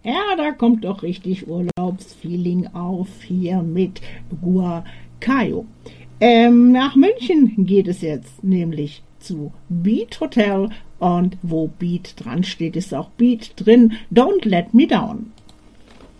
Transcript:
Ja, da kommt doch richtig Urlaubsfeeling auf hier mit Guacayo. Nach München geht es jetzt nämlich zu Beat Hotel und wo Beat dran steht, ist auch Beat drin. Don't Let Me Down.